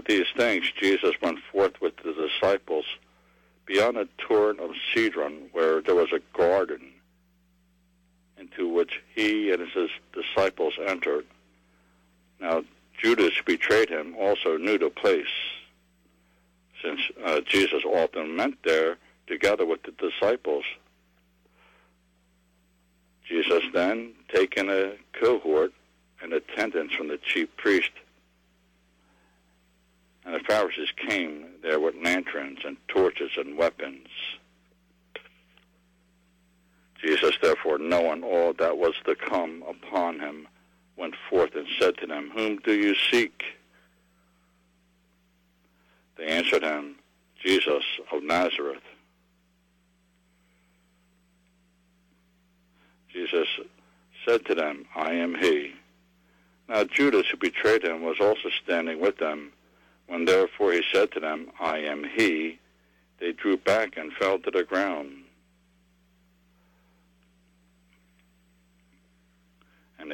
these things, Jesus went forth with the disciples beyond the torrent of Cedron, where there was a garden, into which he and his disciples entered. Now, Judas, who betrayed him, also knew the place, since Jesus often went there together with the disciples. Jesus then, taking a cohort and attendants from the chief priest and the Pharisees, came there with lanterns and torches and weapons. Jesus, therefore, knowing all that was to come upon him, went forth and said to them, "Whom do you seek?" They answered him, "Jesus of Nazareth." Jesus said to them, "I am he." Now Judas, who betrayed him, was also standing with them. When therefore he said to them, "I am he," they drew back and fell to the ground. And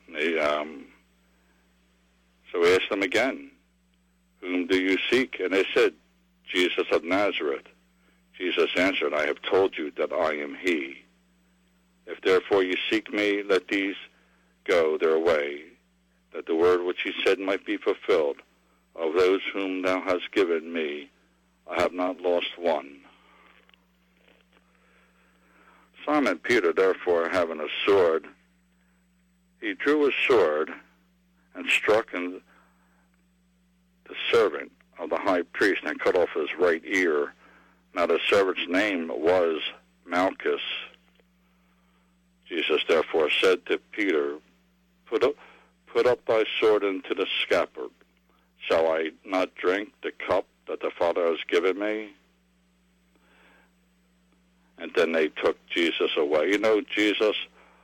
so he asked them again, "Whom do you seek?" And they said, "Jesus of Nazareth." Jesus answered, "I have told you that I am he. If therefore you seek me, let these go their way, that the word which he said might be fulfilled. Of those whom thou hast given me, I have not lost one." Simon Peter, therefore, having a sword, he drew his sword and struck the servant of the high priest and cut off his right ear. Now the servant's name was Malchus. Jesus therefore said to Peter, Put up thy sword into the scabbard. Shall I not drink the cup that the Father has given me?" And then they took Jesus away. You know, Jesus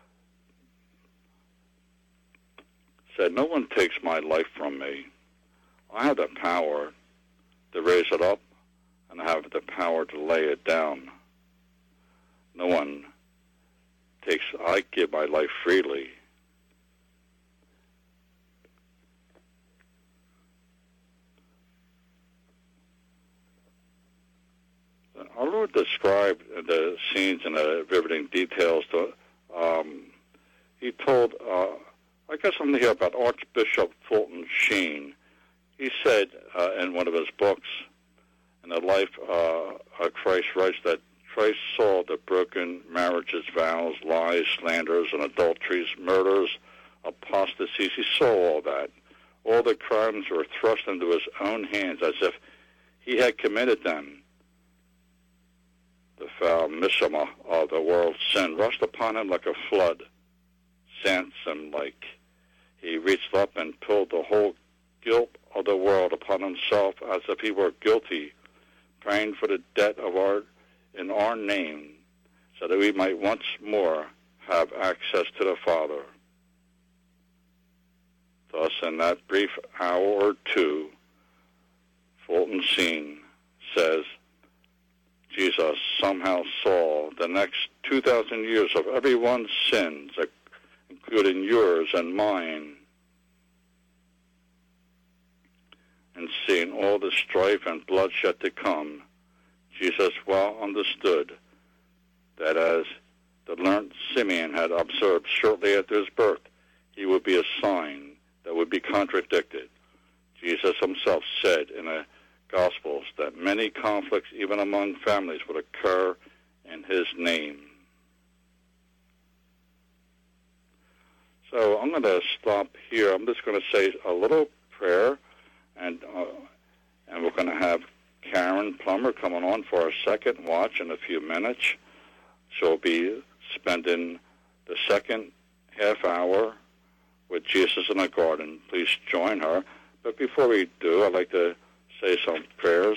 said, "No one takes my life from me. I have the power to raise it up, and I have the power to lay it down. No one takes, I give my life freely." Our Lord described the scenes in riveting details. He told, I guess I'm going to hear about Archbishop Fulton Sheen. He said in one of his books, in the life of Christ, writes that Christ saw the broken marriages, vows, lies, slanders, and adulteries, murders, apostasies. He saw all that. All the crimes were thrust into his own hands as if he had committed them. The foul mishama of the world's sin rushed upon him like a flood. Samson, like he reached up and pulled the whole guilt of the world upon himself as if he were guilty, praying for the debt of in our name, so that we might once more have access to the Father. Thus, in that brief hour or two, Fulton Sheen says, Jesus somehow saw the next 2,000 years of everyone's sins, including yours and mine, and seeing all the strife and bloodshed to come, Jesus well understood that as the learned Simeon had observed shortly after his birth, he would be a sign that would be contradicted. Jesus himself said in the Gospels that many conflicts, even among families, would occur in his name. So I'm going to stop here. I'm just going to say a little prayer, and we're going to have Karen Plummer coming on for our second watch in a few minutes. She'll be spending the second half hour with Jesus in the garden. Please join her. But before we do, I'd like to say some prayers.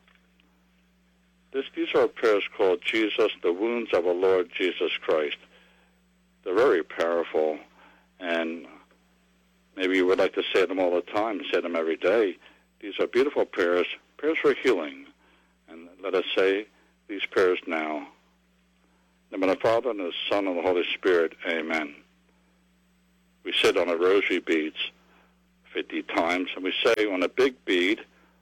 These are prayers called Jesus, the wounds of our Lord Jesus Christ. They're very powerful, and maybe you would like to say them all the time, say them every day. These are beautiful prayers for healing. And let us say these prayers now. In the name of the Father, and the Son, and the Holy Spirit, amen. We sit on the rosary beads 50 times, and we say on a big bead,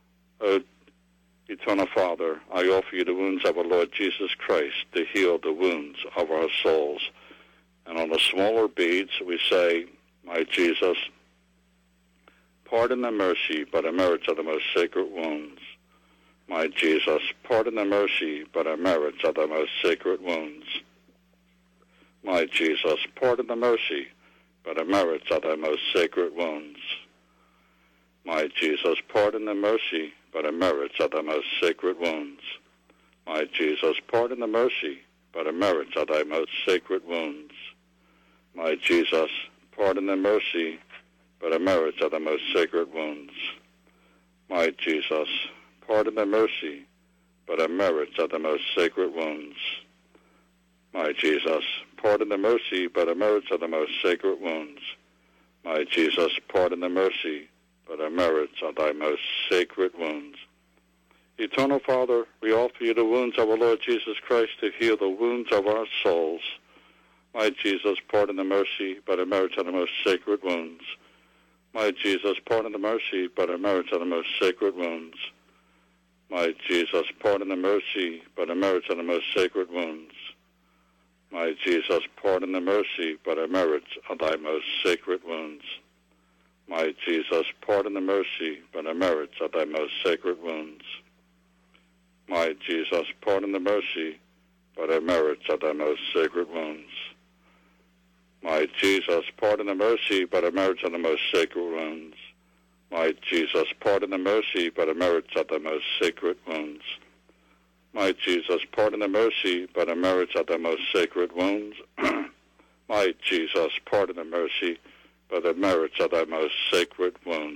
O Eternal Father, I offer you the wounds of our Lord Jesus Christ to heal the wounds of our souls. And on the smaller beads, we say, my Jesus, pardon and mercy by the merits of the most sacred wounds. My Jesus, pardon and mercy by the merits of the most sacred wounds. My Jesus, pardon and mercy by the merits of the most sacred wounds. My Jesus, pardon and mercy by the merits of the most sacred wounds. My Jesus, pardon and mercy by the merits of thy most sacred wounds. My Jesus, pardon and mercy by the merits of the most sacred wounds. My Jesus, pardon and mercy by the merits of the most sacred wounds. My Jesus, pardon and mercy by the merits of the most sacred wounds. My Jesus, pardon and mercy by the merits of thy most sacred wounds. Eternal Father, we offer you the wounds of our Lord Jesus Christ to heal the wounds of our souls. My Jesus, pardon and mercy by the merits of the most sacred wounds. My Jesus, pardon and mercy by the merits of the most sacred wounds. My Jesus, pardon and mercy by the merits of the most sacred wounds. My Jesus, pardon and mercy by the merits of thy most sacred wounds. My Jesus, pardon and mercy by the merits of thy most sacred wounds. My Jesus, pardon and mercy by the merits of thy most sacred wounds. My Jesus, pardon and mercy by the merits of the most sacred wounds. My Jesus, pardon and mercy by the merits of the most sacred wounds. My Jesus, pardon and mercy by the merits of the most sacred wounds. My Jesus, pardon and mercy by the merits of thy most sacred wounds.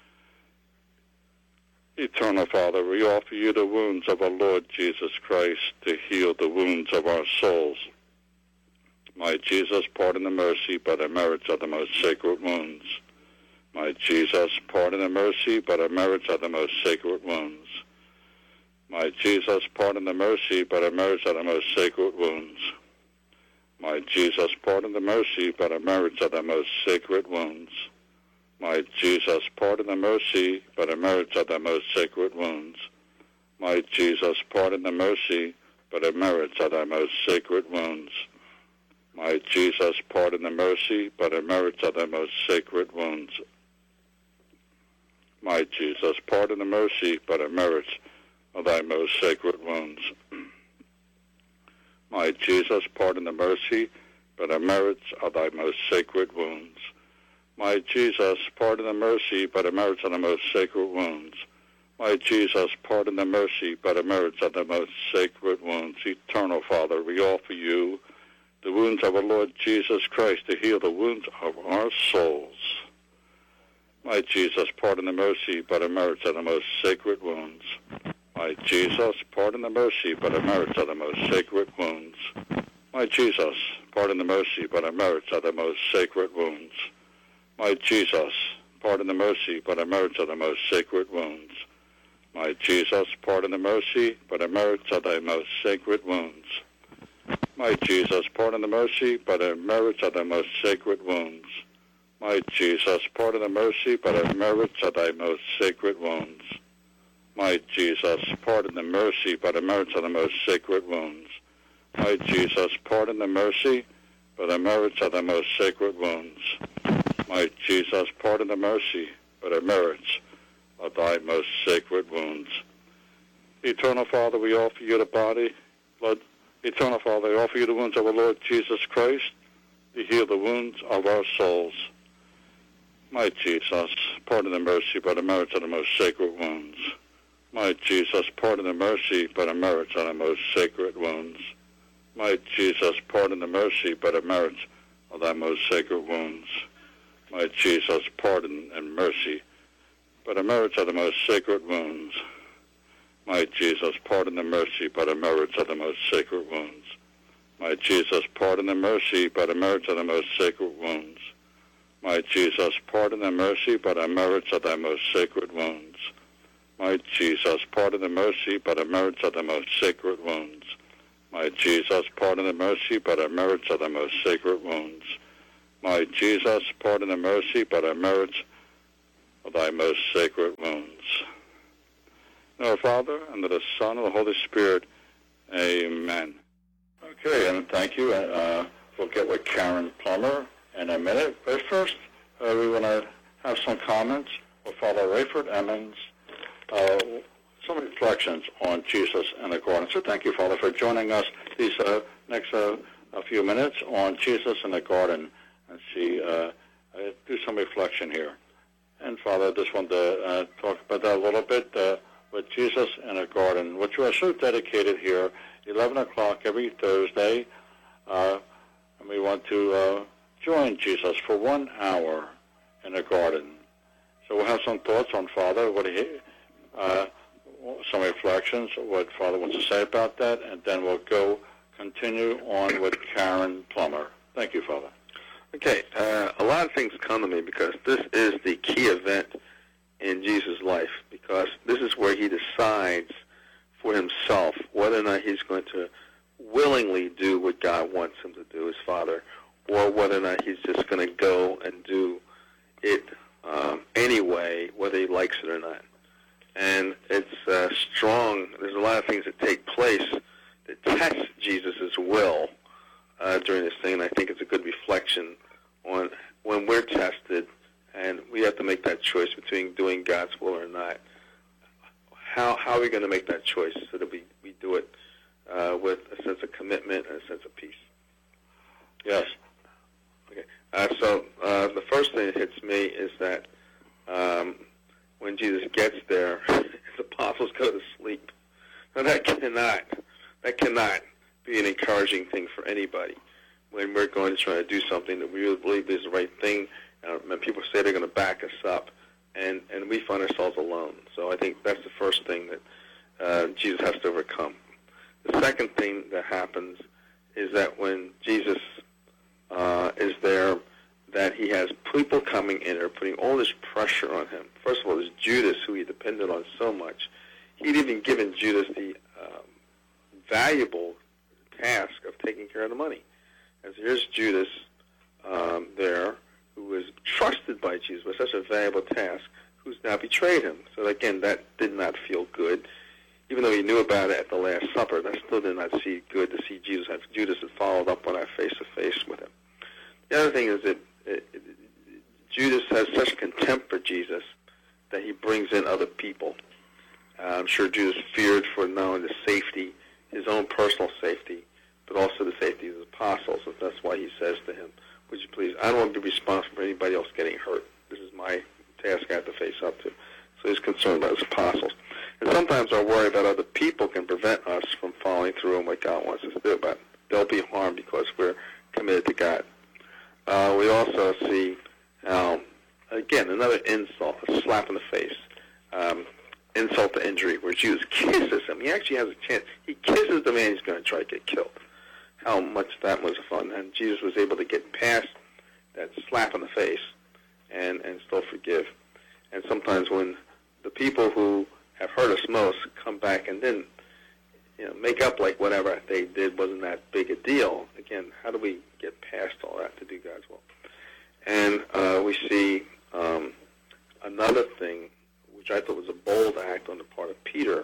Eternal Father, we offer you the wounds of our Lord Jesus Christ to heal the wounds of our souls. My Jesus, pardon and mercy by the merits of the most sacred wounds. My Jesus, pardon and mercy by the merits of the most sacred wounds. My Jesus, pardon and mercy by the merits of the most sacred wounds. My Jesus, pardon and mercy by the merits of the most sacred wounds. My Jesus, pardon and mercy by the merits of the most sacred wounds. My Jesus, pardon and mercy by the merits of thy most sacred wounds. My Jesus, pardon and mercy by the merits of thy most sacred wounds. My Jesus, pardon and mercy by the merits of thy most sacred wounds. My Jesus, pardon and mercy by the merits of thy most sacred wounds. My Jesus, pardon and mercy by the merits of the most sacred wounds. My Jesus, pardon and mercy by the merits of the most sacred wounds. Eternal Father, we offer you the wounds of our Lord Jesus Christ to heal the wounds of our souls. My Jesus, pardon and mercy by the merits of the most sacred wounds. My Jesus, pardon and mercy by the merits of the most sacred wounds. My Jesus, pardon and mercy by the merits of the most sacred wounds. My Jesus, pardon and mercy by the merits of the most sacred wounds. My Jesus, pardon and mercy by the merits of thy most sacred wounds. My Jesus, pardon and mercy by the merits of thy most sacred wounds. My Jesus, pardon and mercy by the merits of thy most sacred wounds. My Jesus, pardon and mercy by the merits of the most sacred wounds. My Jesus, pardon and mercy by the merits of the most sacred wounds. My Jesus, pardon and mercy by the merits of thy most sacred wounds. Eternal Father, we offer you the body, blood. Eternal Father, we offer you the wounds of our Lord Jesus Christ to heal the wounds of our souls. My Jesus, pardon and mercy by the merits of the most sacred wounds. My Jesus, pardon and mercy by the merits of the most sacred wounds. My Jesus, pardon and mercy by the merits of thy most sacred wounds. My Jesus, pardon and mercy by the merits of the most sacred wounds. My Jesus, pardon and mercy by the merits of the most sacred wounds. My Jesus, pardon and mercy by the merits of the most sacred wounds. My Jesus, pardon and mercy by the merits of thy most sacred wounds. My Jesus, pardon and mercy by the merits of the most sacred wounds. My Jesus, pardon and mercy by the merits of the most sacred wounds. My Jesus, pardon and mercy by the merits of thy most sacred wounds. of the Father, and of the Son, and of the Holy Spirit. Amen. Okay, and thank you. We'll get with Karen Plummer in a minute. But first, we want to have some comments with Father Rayford Emmons, some reflections on Jesus and the garden. So thank you, Father, for joining us these next few minutes on Jesus and the garden. And do some reflection here. And Father, I just wanted to talk about that a little bit with Jesus and the garden, which we are so dedicated here, 11 o'clock every Thursday. And we want to join Jesus for 1 hour in the garden. So we'll have some thoughts on Father, some reflections, what Father wants to say about that, and then we'll continue on with Karen Plummer. Thank you, Father. Okay, a lot of things come to me because this is the key event in Jesus' life, because this is where he decides for himself whether or not he's going to willingly do what God wants him to do as Father, or whether or not he's just going to go and do it anyway, whether he likes it or not. And it's strong. There's a lot of things that take place that test Jesus' will during this thing, and I think it's a good reflection on when we're tested and we have to make that choice between doing God's will or not. How are we going to make that choice so that we do it with a sense of commitment and a sense of peace? Yes. Okay. So the first thing that hits me is that when Jesus gets there, his apostles go to sleep. Now that cannot be an encouraging thing for anybody. When we're going to try to do something that we really believe is the right thing, and people say they're going to back us up, and we find ourselves alone. So I think that's the first thing that Jesus has to overcome. The second thing that happens is that when Jesus is there, that he has people coming in or putting all this pressure on him. First of all, there's Judas, who he depended on so much. He'd even given Judas the valuable task of taking care of the money. And so here's Judas there, who was trusted by Jesus with such a valuable task, who's now betrayed him. So again, that did not feel good. Even though he knew about it at the Last Supper, that still did not see good to see Judas had followed up on that face-to-face with him. The other thing is that Judas has such contempt for Jesus that he brings in other people. I'm sure Judas feared for not only the safety, his own personal safety, but also the safety of his apostles. And that's why he says to him, would you please, I don't want to be responsible for anybody else getting hurt. This is my task I have to face up to. So he's concerned about his apostles. And sometimes our worry about other people can prevent us from following through on what God wants us to do, but they'll be harmed because we're committed to God. We also see, again, another insult, a slap in the face, insult to injury, where Judas kisses him. He actually has a chance. He kisses the man he's going to try to get killed. How much that was fun. And Jesus was able to get past that slap in the face and still forgive. And sometimes when the people who have hurt us most come back and then make up like whatever they did wasn't that big a deal. Again, how do we get past all that to do God's will? And we see another thing, which I thought was a bold act on the part of Peter,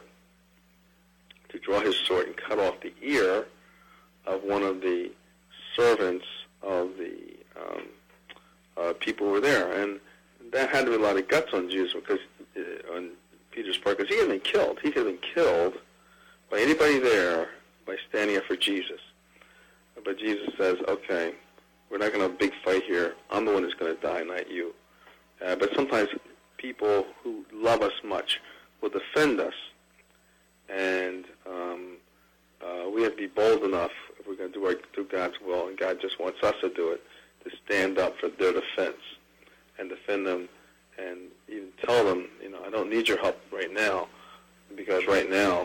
to draw his sword and cut off the ear of one of the servants of the people who were there. And that had to be a lot of guts on Jesus, because on Peter's part, because he had been killed. He had been killed by anybody there by standing up for Jesus. But Jesus says, okay, we're not going to have a big fight here. I'm the one who's going to die, not you. But sometimes people who love us much will defend us. And we have to be bold enough, if we're going to do God's will, and God just wants us to do it, to stand up for their defense and defend them, and even tell them, I don't need your help right now, because right now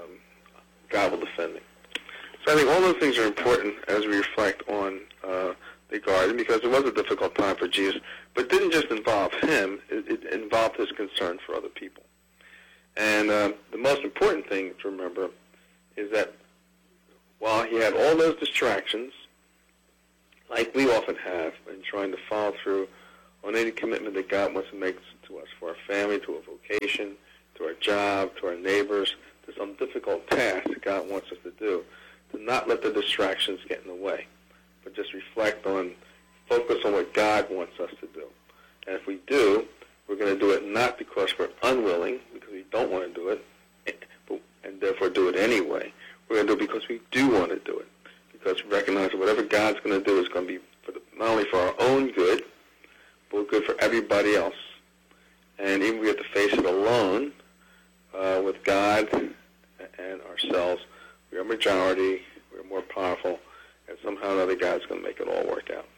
God will defend me. So I think all those things are important as we reflect on the garden, because it was a difficult time for Jesus, but it didn't just involve him, it involved his concern for other people. And the most important thing to remember is that while he had all those distractions, like we often have in trying to follow through on any commitment that God wants to make to us, for our family, to a vocation, to our job, to our neighbors, to some difficult task that God wants us to do, to not let the distractions get in the way, but just reflect on, focus on what God wants us to do. And if we do, we're going to do it not because we're unwilling, because we don't want to do it, and therefore do it anyway. We're going to do it because we do want to do it, because we recognize that whatever God's going to do is going to be not only for our own good, but good for everybody else. And even if we have to face it alone, with God and ourselves, we are majority, we're more powerful, and somehow or another God's going to make it all work out.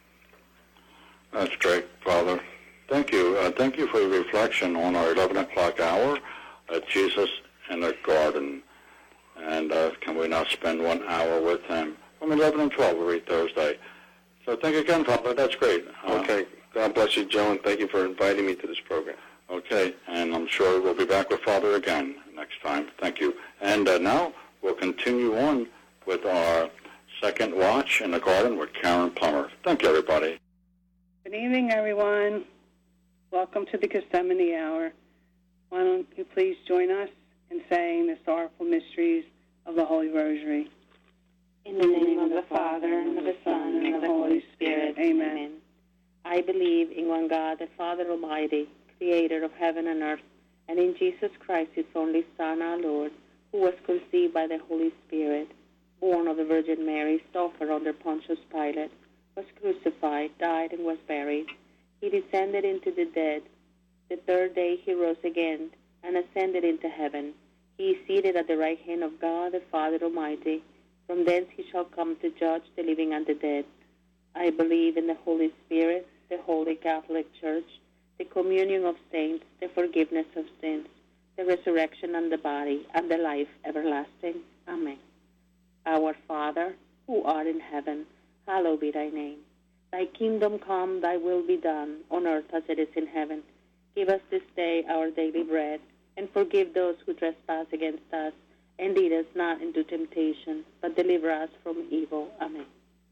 That's great, Father. Thank you. Thank you for your reflection on our 11 o'clock hour at Jesus in the Garden. And can we now spend 1 hour with him from 11 and 12 every Thursday? So thank you again, Father. That's great. Okay. God bless you, Joe, and thank you for inviting me to this program. Okay, and I'm sure we'll be back with Father again next time. Thank you. And now we'll continue on with our second watch in the garden with Karen Plummer. Thank you, everybody. Good evening, everyone. Welcome to the Gethsemane Hour. Why don't you please join us in saying the sorrowful mysteries of the Holy Rosary. In the name of the Father, and of the Son, and of the Holy Spirit. Amen. I believe in one God, the Father Almighty, Creator of heaven and earth, and in Jesus Christ, His only Son, our Lord, who was conceived by the Holy Spirit, born of the Virgin Mary, suffered under Pontius Pilate, was crucified, died, and was buried. He descended into the dead. The third day He rose again and ascended into heaven. He is seated at the right hand of God, the Father Almighty. From thence He shall come to judge the living and the dead. I believe in the Holy Spirit, the Holy Catholic Church, the communion of saints, the forgiveness of sins, the resurrection and the body, and the life everlasting. Amen. Our Father, who art in heaven, hallowed be thy name. Thy kingdom come, thy will be done, on earth as it is in heaven. Give us this day our daily bread, and forgive those who trespass against us. And lead us not into temptation, but deliver us from evil. Amen.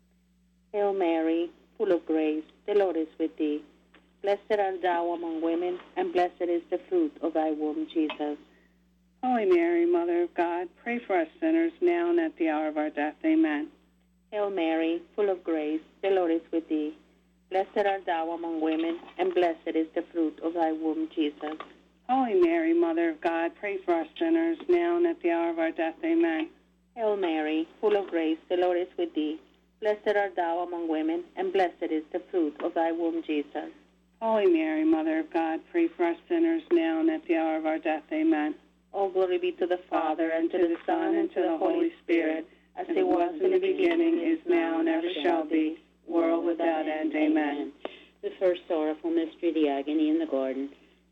Hail Mary, full of grace, the Lord is with thee. Blessed art thou among women, and blessed is the fruit of thy womb, Jesus. Holy Mary, Mother of God, pray for us sinners now and at the hour of our death. Amen. Hail Mary, full of grace, the Lord is with thee. Blessed art thou among women, and blessed is the fruit of thy womb, Jesus. Holy Mary, Mother of God, pray for us sinners now and at the hour of our death. Amen. Hail Mary, full of grace, the Lord is with thee. Blessed art thou among women, and blessed is the fruit of thy womb, Jesus. Holy Mary, Mother of God, pray for us sinners now and at the hour of our death. Amen. All glory be to the Father, and to the Son, and to the Holy Spirit, as it was in the beginning, is now, and ever shall be, world without end. Amen. The first sorrowful mystery, the agony in the garden.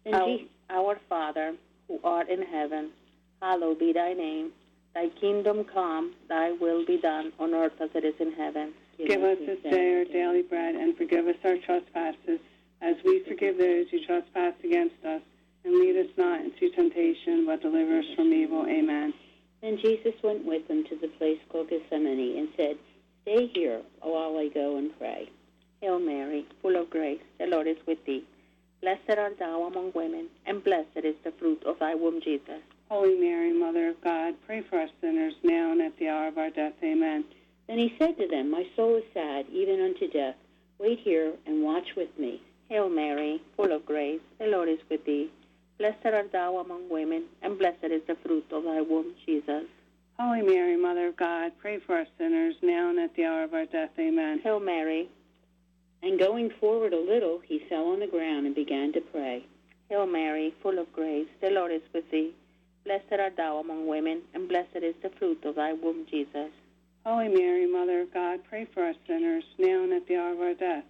Our Father, who art in heaven, hallowed be thy name. Thy kingdom come, thy will be done, on earth as it is in heaven. Give us this day our daily bread, and forgive us our trespasses, as we forgive those who trespass against us. And lead us not into temptation, but deliver us from evil. Amen. Then Jesus went with them to the place called Gethsemane and said, Stay here while I go and pray. Hail Mary, full of grace, the Lord is with thee. Blessed art thou among women, and blessed is the fruit of thy womb, Jesus. Holy Mary, Mother of God, pray for us sinners now and at the hour of our death. Amen. Then he said to them, My soul is sad, even unto death. Wait here and watch with me. Hail Mary, full of grace, the Lord is with thee. Blessed art thou among women, and blessed is the fruit of thy womb, Jesus. Holy Mary, Mother of God, pray for us sinners now and at the hour of our death. Amen. Hail Mary. And going forward a little, he fell on the ground and began to pray. Hail Mary, full of grace, the Lord is with thee. Blessed art thou among women, and blessed is the fruit of thy womb, Jesus. Holy Mary, Mother of God, pray for us sinners now and at the hour of our death.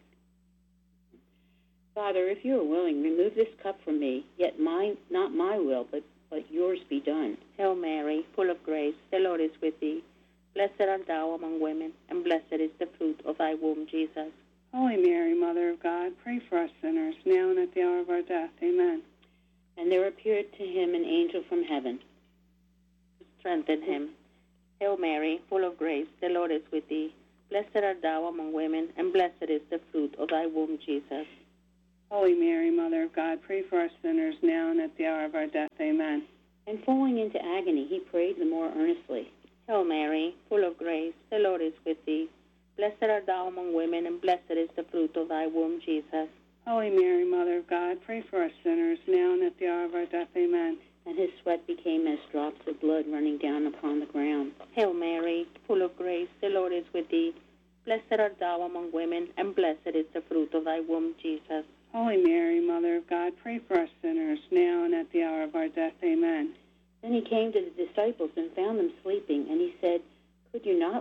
Father, if you are willing, remove this cup from me, yet not my will, but yours be done. Hail Mary, full of grace, the Lord is with thee. Blessed art thou among women, and blessed is the fruit of thy womb, Jesus. Holy Mary, Mother of God, pray for us sinners now and at the hour of our death. Amen. And there appeared to him an angel from heaven. Strengthen him. Hail Mary, full of grace, the Lord is with thee. Blessed art thou among women, and blessed is the fruit of thy womb, Jesus. Holy Mary, Mother of God, pray for us sinners now and at the hour of our death. Amen. And falling into agony, he prayed the more earnestly. Hail Mary, full of grace, the Lord is with thee. Blessed art thou among women, and blessed is the fruit of thy womb, Jesus. Holy Mary, Mother of God, pray for us sinners, now and at the hour of our death. Amen. And his sweat became as drops of blood running down upon the ground. Hail Mary, full of grace, the Lord is with thee. Blessed art thou among women, and blessed is the fruit of thy womb, Jesus. Holy Mary, Mother of God, pray for us sinners, now and at the hour of our death. Amen. Then he came to the disciples and found them sleeping, and he said, Could you not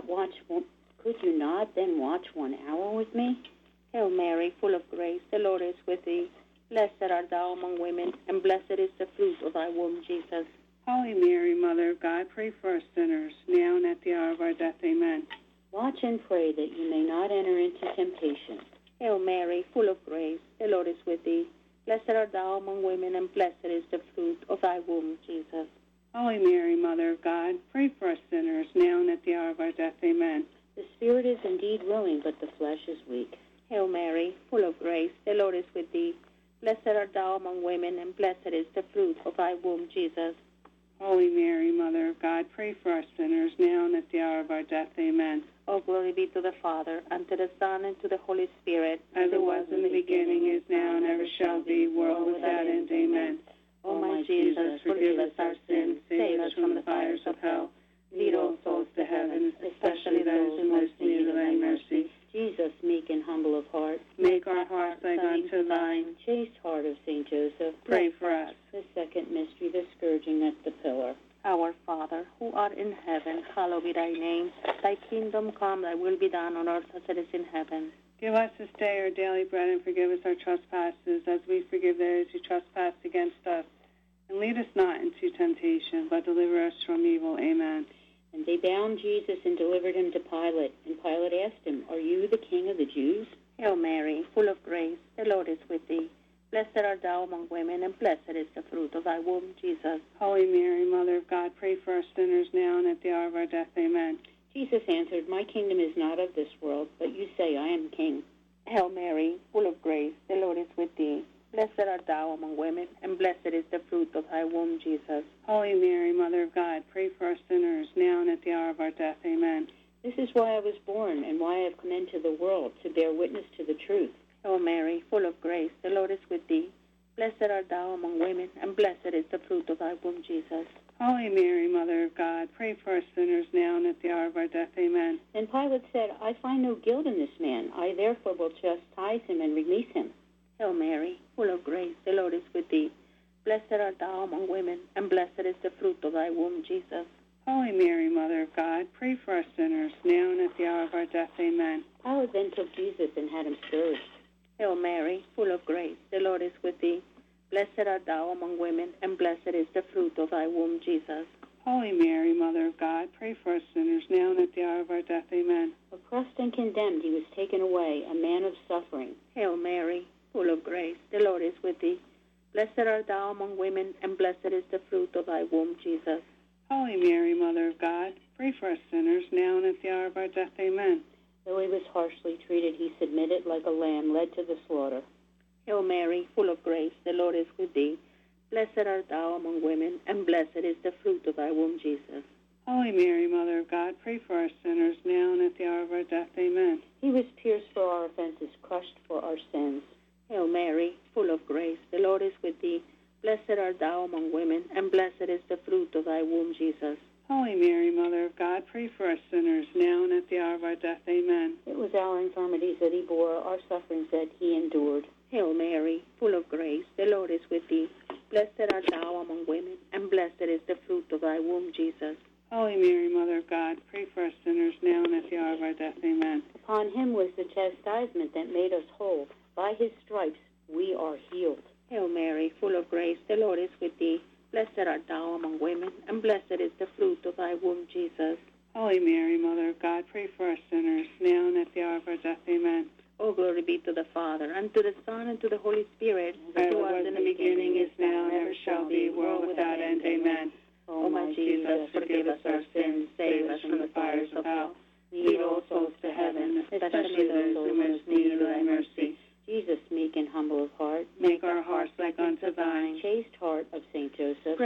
then watch 1 hour with me? Hail Mary, full of grace, the Lord is with thee. Blessed art thou among women, and blessed is the fruit of thy womb, Jesus. Holy Mary, Mother of God, pray for us sinners, now and at the hour of our death. Amen. Watch and pray that you may not enter into temptation. Hail Mary, full of grace, the Lord is with thee. Blessed art thou among women, and blessed is the fruit of thy womb, Jesus. Holy Mary, Mother of God, pray for us sinners, now and at the hour of our death. Amen. The spirit is indeed willing, but the flesh is weak. Hail Mary, full of grace, the Lord is with thee. Blessed art thou among women, and blessed is the fruit of thy womb, Jesus. Holy Mary, Mother of God, pray for us sinners, now and at the hour of our death. Amen. All glory be to the Father, and to the Son, and to the Holy Spirit. As it was in the beginning, is now, and ever shall be, world without end. Amen. O my Jesus, forgive us our sins, save us from the fires of hell. Lead all souls to heaven, especially those in most need of thy mercy. Jesus, meek and humble of heart, make our hearts like unto thine. Chaste heart of St. Joseph, pray for us. The second mystery, the scourging at the pillar. Our Father, who art in heaven, hallowed be thy name. Thy kingdom come, thy will be done on earth as it is in heaven. Give us this day our daily bread, and forgive us our trespasses, as we forgive those who trespass against us. And lead us not into temptation, but deliver us from evil. Amen. And they bound Jesus and delivered him to Pilate. And Pilate asked him, Are you the king of the Jews? Hail Mary, full of grace, the Lord is with thee. Blessed art thou among women, and blessed is the fruit of thy womb, Jesus. Holy Mary, Mother of God, pray for us sinners, now and at the hour of our death. Amen. Jesus answered, My kingdom is not of this world, but you say, I am king. Hail Mary, full of grace, the Lord is with thee. Blessed art thou among women, and blessed is the fruit of thy womb, Jesus. Holy Mary, Mother of God, pray for us sinners, now and at the hour of our death. Amen. This is why I was born, and why I have come into the world, to bear witness to the truth. Hail Mary, full of grace, the Lord is with thee. Blessed art thou among women, and blessed is the fruit of thy womb, Jesus. Holy Mary, Mother of God, pray for us sinners, now and at the hour of our death. Amen. Then Pilate said, I find no guilt in this man. I therefore will chastise him and release him. Hail Mary, full of grace, the Lord is with thee. Blessed art thou among women, and blessed is the fruit of thy womb, Jesus. Holy Mary, Mother of God, pray for us sinners, now and at the hour of our death. Amen. Pilate then took Jesus and had him scourged. Hail Mary, full of grace, the Lord is with thee. Blessed art thou among women, and blessed is the fruit of thy womb, Jesus. Holy Mary, Mother of God, pray for us sinners, now and at the hour of our death. Amen. Oppressed and condemned, he was taken away, a man of suffering. Hail Mary, full of grace, the Lord is with thee. Blessed art thou among women, and blessed is the fruit of thy womb, Jesus. Holy Mary, Mother of God, pray for us sinners, now and at the hour of our death. Amen. Though he was harshly treated, he submitted like a lamb led to the slaughter. Hail Mary, full of grace, the Lord is with thee. Blessed art thou among women, and blessed is the fruit of thy womb, Jesus. Holy Mary, Mother of God, pray for us sinners, now and at the hour of our death. Amen. He was pierced for our offenses, crushed for our sins. Hail Mary, full of grace, the Lord is with thee. Blessed art thou among women, and blessed is the fruit of thy womb, Jesus. Holy Mary, Mother of God, pray for us sinners, now and at the hour of our death. Amen. It was our infirmities that he bore, our sufferings that he endured. Hail Mary, full of grace, the Lord is with thee. Blessed art thou among women, and blessed is the fruit of thy womb, Jesus. Holy Mary, Mother of God, pray for us sinners, now and at the hour of our death. Amen. Upon him was the chastisement that made us whole. By his stripes we are healed. Hail Mary, full of grace, the Lord is with thee. Blessed art thou among women, and blessed is the fruit of thy womb, Jesus. Holy Mary, Mother of God, pray for us sinners, now and at the hour of our death. Amen. All glory be to the Father, and to the Son, and to the Holy Spirit, as it was in the beginning, is now, and ever shall be, world without end. Amen. O my Jesus, forgive us our sins, save us from the fires of hell. Lead all souls to heaven, especially those who most need of thy mercy. Jesus, meek and humble of heart, make our hearts like unto thine. Chaste heart of St. Joseph,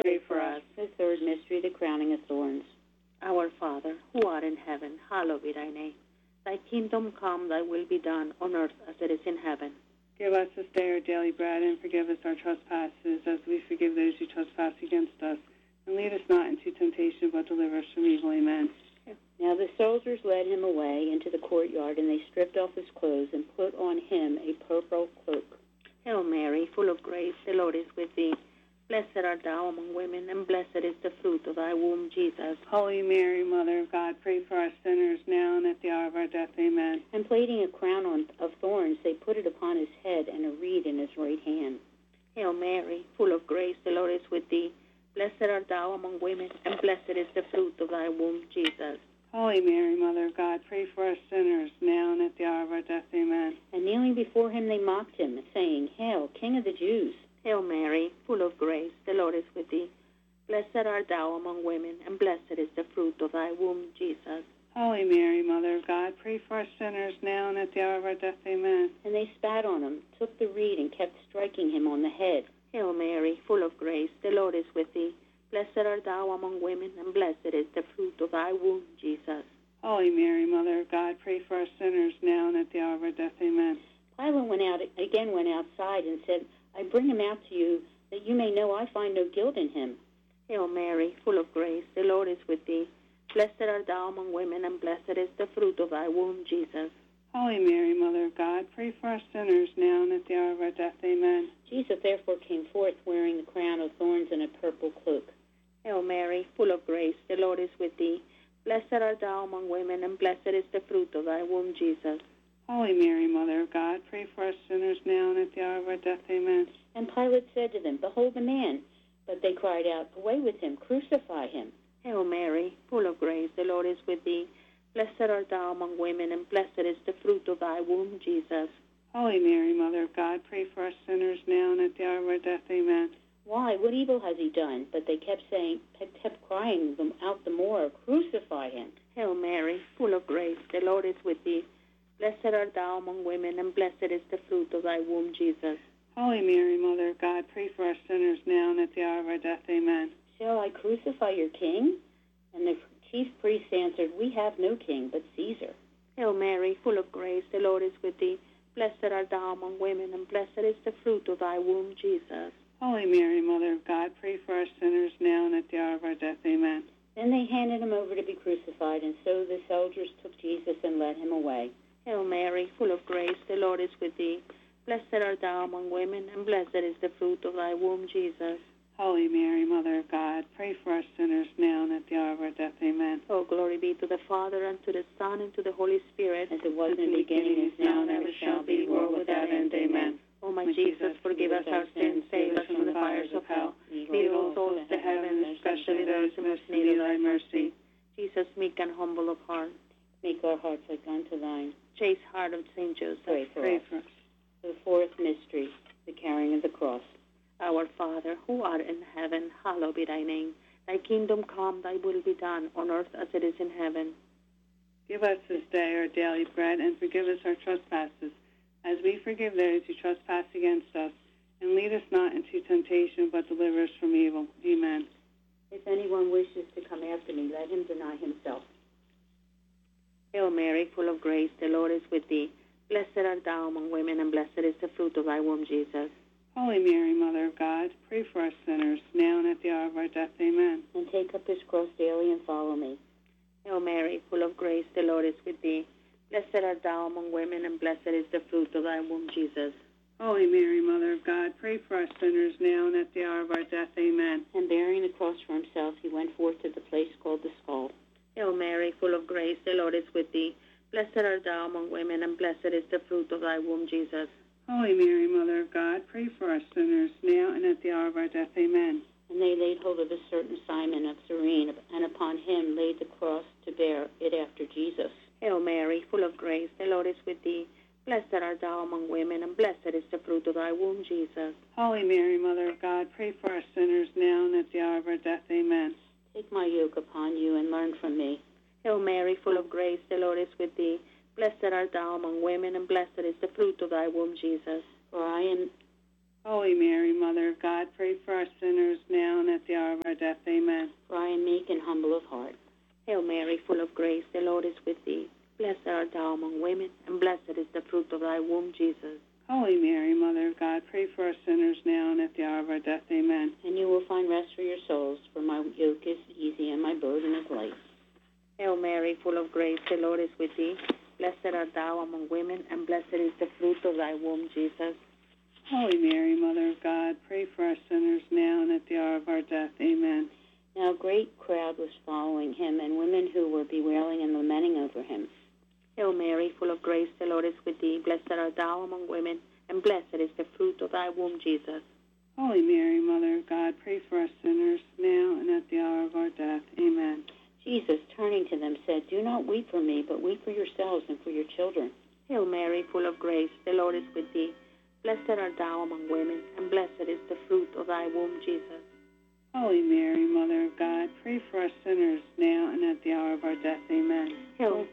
Pray for us. The third mystery, the crowning of thorns. Our Father, who art in heaven, hallowed be thy name. Thy kingdom come, thy will be done, on earth as it is in heaven. Give us this day our daily bread, and forgive us our trespasses, as we forgive those who trespass against us. And lead us not into temptation, but deliver us from evil. Amen. Now the soldiers led him away into the courtyard, and they stripped off his clothes and put on him a purple cloak. Hail Mary, full of grace, the Lord is with thee. Blessed art thou among women, and blessed is the fruit of thy womb, Jesus. Holy Mary, Mother of God, pray for us sinners now and at the hour of our death. Amen. And plaiting a crown of thorns, they put it upon his head and a reed in his right hand. Hail Mary, full of grace, the Lord is with thee. Blessed art thou among women, and blessed is the fruit of thy womb, Jesus. Holy Mary, Mother of God, pray for us sinners now and at the hour of our death. Amen. And kneeling before him, they mocked him, saying, Hail, King of the Jews! Hail Mary, full of grace, the Lord is with thee. Blessed art thou among women, and blessed is the fruit of thy womb, Jesus. Holy Mary, Mother of God, pray for us sinners now and at the hour of our death. Amen. And they spat on him, took the reed, and kept striking him on the head. Hail Mary, full of grace, the Lord is with thee. Blessed art thou among women, and blessed is the fruit of thy womb, Jesus. Holy Mary, Mother of God, pray for us sinners now and at the hour of our death. Amen. Pilate went outside and said, I bring him out to you, that you may know I find no guilt in him. Hail Mary, full of grace, the Lord is with thee. Blessed art thou among women, and blessed is the fruit of thy womb, Jesus. Holy Mary, Mother of God, pray for us sinners now and at the hour of our death. Amen. Jesus therefore came forth wearing the crown of thorns and a purple cloak. Hail Mary, full of grace, the Lord is with thee. Blessed art thou among women, and blessed is the fruit of thy womb, Jesus. Holy Mary, Mother of God, pray for us sinners now and at the hour of our death. Amen. And Pilate said to them, Behold the man. But they cried out, Away with him, crucify him. Hail Mary, full of grace, the Lord is with thee. Blessed art thou among women, and blessed is the fruit of thy womb, Jesus. Holy Mary, Mother of God, pray for us sinners now and at the hour of our death. Amen. Why? What evil has he done? But they kept crying them out the more, Crucify him. Hail Mary, full of grace, the Lord is with thee. Blessed art thou among women, and blessed is the fruit of thy womb, Jesus. Holy Mary, Mother of God, pray for us sinners now and at the hour of our death. Amen. Shall I crucify your king? And the chief priests answered, We have no king but Caesar. Hail Mary, full of grace, the Lord is with thee. Blessed art thou among women, and blessed is the fruit of thy womb, Jesus. Holy Mary, Mother of God, pray for us sinners now and at the hour of our death. Amen. Then they handed him over to be crucified, and so the soldiers took Jesus and led him away. Hail Mary, full of grace, the Lord is with thee. Blessed art thou among women, and blessed is the fruit of thy womb, Jesus. Holy Mary, Mother of God, pray for us sinners now and at the hour of our death. Amen. Oh, glory be to the Father, and to the Son, and to the Holy Spirit. As it was in the beginning, is now, and ever shall be, world without end. Amen. O my Jesus, forgive us our sins, save us from the fires of hell. Lead all souls to heaven, especially those who most need thy mercy. Jesus, meek and humble of heart, Make our hearts like unto thine. chaste heart of Saint Joseph, Pray for Pray us. for us. The fourth mystery, the carrying of the cross. Our Father, who art in heaven, hallowed be thy name. Thy kingdom come, thy will be done, on earth as it is in heaven. Give us this day our daily bread, and forgive us our trespasses, as we forgive those who trespass against us. And lead us not into temptation, but deliver us from evil. Amen. If anyone wishes to come after me, let him deny himself. Hail Mary, full of grace, the Lord is with thee. Blessed art thou among women, and blessed is the fruit of thy womb, Jesus. Holy Mary, Mother of God, pray for us sinners, now and at the hour of our death. Amen. And take up his cross daily and follow me. Hail Mary, full of grace, the Lord is with thee. Blessed art thou among women, and blessed is the fruit of thy womb, Jesus. Holy Mary, Mother of God, pray for us sinners, now and at the hour of our death. Amen. And bearing the cross for himself, he went forth to the place called the skull. Hail Mary, full of grace, the Lord is with thee. Blessed art thou among women, and blessed is the fruit of thy womb, Jesus. Holy Mary, Mother of God, pray for us sinners, now and at the hour of our death. Amen. And they laid hold of a certain Simon of Cyrene, and upon him laid the cross to bear it after Jesus. Hail Mary, full of grace, the Lord is with thee. Blessed art thou among women, and blessed is the fruit of thy womb, Jesus. Holy Mary, Mother of God, pray for us sinners, now and at the hour of our death. Amen. Take my yoke upon you and learn from me. Hail Mary, full of grace, the Lord is with thee. Blessed art thou among women, and blessed is the fruit of thy womb, Jesus. For I am Holy Mary, Mother of God, pray for us sinners now and at the hour of our death. Amen. For I am meek and humble of heart. Hail Mary, full of grace, the Lord is with thee. Blessed art thou among women, and blessed is the fruit of thy womb, Jesus. Holy Mary, Mother of God, pray for us sinners now and at the hour of our death. Amen. And you will find rest for your souls, for my yoke is easy and my burden is light. Hail Mary, full of grace, the Lord is with thee. Blessed art thou among women, and blessed is the fruit of thy womb, Jesus. Holy Mary, Mother of God, pray for us sinners now and at the hour of our death. Amen. Now a great crowd was following him, and women who were bewailing and lamenting over him. Hail Mary, full of grace, the Lord is with thee. Blessed art thou among women, and blessed is the fruit of thy womb, Jesus. Holy Mary, Mother of God, pray for us sinners now and at the hour of our death. Amen. Jesus, turning to them, said, Do not weep for me, but weep for yourselves and for your children. Hail Mary, full of grace, the Lord is with thee. Blessed art thou among women, and blessed is the fruit of thy womb, Jesus. Holy Mary, Mother of God, pray for us sinners now and at the hour of our death. Amen. Hail,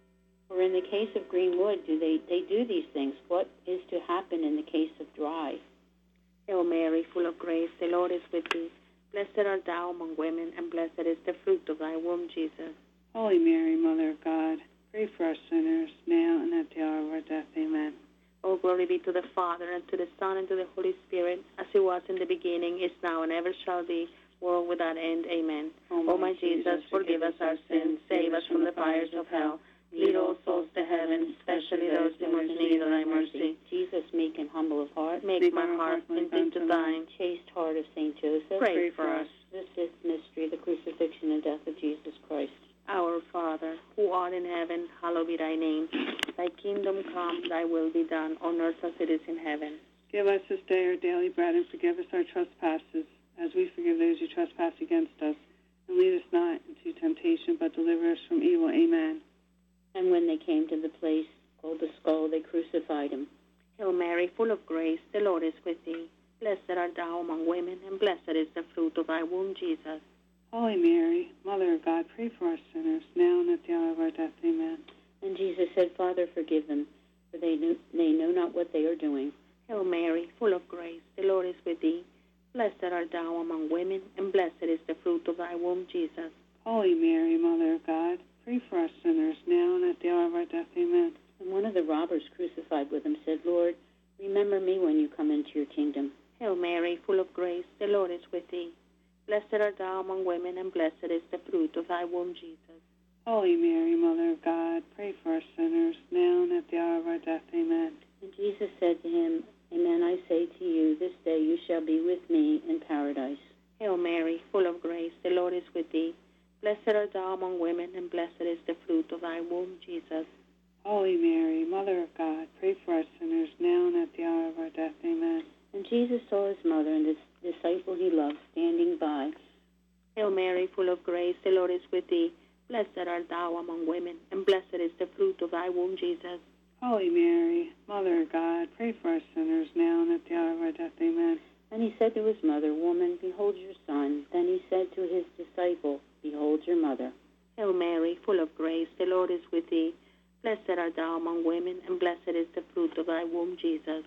For in the case of Greenwood, they do these things. What is to happen in the case of Dry? Hail Mary, full of grace, the Lord is with thee. Blessed art thou among women, and blessed is the fruit of thy womb, Jesus. Holy Mary, Mother of God, pray for us sinners now and at the hour of our death. Amen. All glory be to the Father, and to the Son, and to the Holy Spirit, as it was in the beginning, is now, and ever shall be, world without end. Amen. O my Jesus, forgive us our sins, save us from the fires of hell. Lead all souls to heaven, especially those in most need of thy mercy. Jesus, meek and humble of heart, Make my heart cling to thine. chaste heart of Saint Joseph, Pray for us. The fifth mystery, the crucifixion and death of Jesus Christ. Our Father, who art in heaven, hallowed be thy name. Thy kingdom come, thy will be done, on earth as it is in heaven. Give us this day our daily bread, and forgive us our trespasses, as we forgive those who trespass against us. And lead us not into temptation, but deliver us from evil. Amen. And when they came to the place called the Skull, they crucified him. Hail Mary, full of grace, the Lord is with thee. Blessed art thou among women, and blessed is the fruit of thy womb, Jesus. Holy Mary, Mother of God, pray for us sinners now and at the hour of our death. Amen. And Jesus said, Father, forgive them, for they know not what they are doing. Hail Mary, full of grace, the Lord is with thee. Blessed art thou among women, and blessed is the fruit of thy womb, Jesus. Holy Mary, Mother of God, pray for us sinners now and at the hour of our death. Amen. And one of the robbers crucified with him said, Lord, remember me when you come into your kingdom. Hail Mary, full of grace, the Lord is with thee. Blessed art thou among women, and blessed is the fruit of thy womb, Jesus. Holy Mary, Mother of God, pray for us sinners now and at the hour of our death. Amen. And Jesus said to him, Amen, I say to you, this day you shall be with me in paradise. Hail Mary, full of grace, the Lord is with thee. Blessed art thou among women, and blessed is the fruit of thy womb, Jesus. Holy Mary, Mother of God, pray for us sinners now and at the hour of our death. Amen. And Jesus saw his mother and the disciple he loved standing by. Hail Mary, full of grace, the Lord is with thee. Blessed art thou among women, and blessed is the fruit of thy womb, Jesus. Holy Mary, Mother of God, pray for us sinners now and at the hour of our death. Amen. And he said to his mother, Woman, behold your son. Then he said to his disciple, Behold your mother. Hail Mary, full of grace, the Lord is with thee. Blessed art thou among women, and blessed is the fruit of thy womb, Jesus.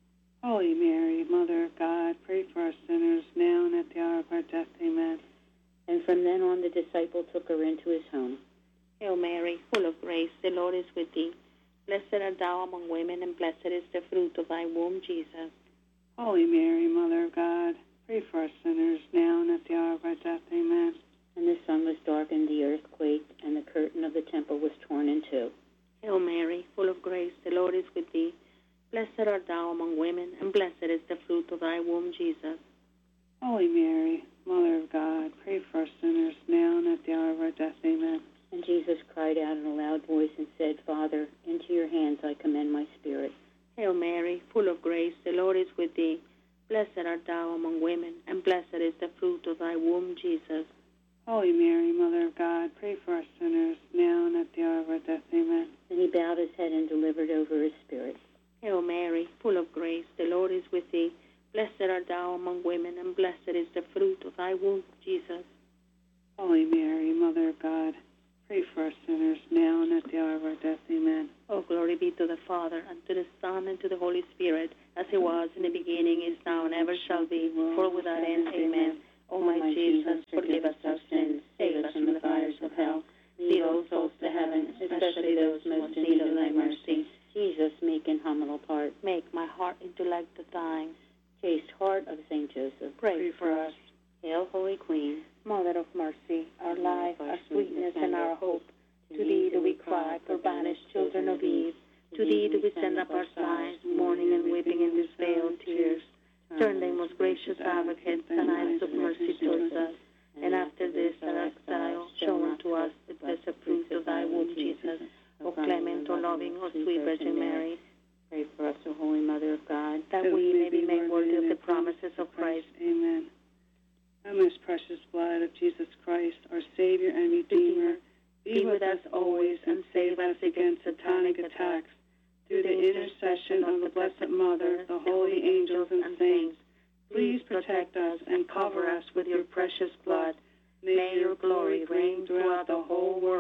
Holy Mary, Mother of God, pray for us sinners now and at the hour of our death. Amen. And from then on the disciple took her into his home. Hail Mary, full of grace, the Lord is with thee. Blessed art thou among women, and blessed is the fruit of thy womb, Jesus. Holy Mary, Mother of God, pray for us sinners now and at the hour of our death. Amen. And the sun was darkened, the earth quaked, and the curtain of the temple was torn in two. Hail Mary, full of grace, the Lord is with thee. Blessed art thou among women, and blessed is the fruit of thy womb, Jesus. Holy Mary, Mother of God, pray for us sinners now and at the hour of our death. Amen. And Jesus cried out in a loud voice and said, Father, into your hands I commend my spirit. Hail Mary, full of grace, the Lord is with thee. Blessed art thou among women, and blessed is the fruit of thy womb, Jesus. Holy Mary, Mother of God, pray for us sinners now and at the hour of our death. Amen. Then he bowed his head and delivered over his spirit. Hail Mary, full of grace, the Lord is with thee. Blessed art thou among women, and blessed is the fruit of thy womb, Jesus. Holy Mary, Mother of God, Pray for us sinners, now and at the hour of our death. Amen. Oh, glory be to the Father, and to the Son, and to the Holy Spirit, as it was in the beginning, is now, and ever shall be, world without end. Amen. O my Jesus, forgive us our sins, save us from the fires of hell. Lead all souls to heaven, especially those most in need of thy mercy. Jesus, meek and humble heart, Make my heart into like the thine. chaste heart of Saint Joseph, Pray for us. Hail, Holy Queen, Mother of mercy, our life, our sweetness, and our hope. To thee do we cry, poor banished children of Eve. To thee do we send up our sighs, mourning and weeping in this vale of tears. Turn thy most gracious advocate, thine eyes of mercy towards us. And after this our exile, show unto us the blessed fruit of thy womb, Jesus. O clement, O loving, O sweet Virgin Mary, pray for us, O Holy Mother of God, that we may be made worthy of the promises of Christ. Amen. O most precious blood of Jesus Christ, our Savior and Redeemer, be with us always and save us against satanic attacks. Through the intercession of the Blessed Mother, the holy angels and saints, please protect us and cover us with your precious blood. May your glory reign throughout the whole world